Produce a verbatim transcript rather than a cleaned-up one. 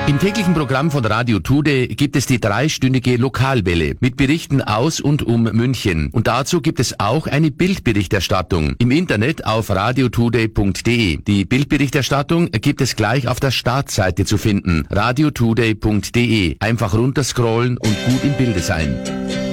Im täglichen Programm von Radio Today gibt es die dreistündige Lokalwelle mit Berichten aus und um München. Und dazu gibt es auch eine Bildberichterstattung im Internet auf radio today punkt de. Die Bildberichterstattung gibt es gleich auf der Startseite zu finden, radio today punkt de. Einfach runterscrollen und gut im Bilde sein.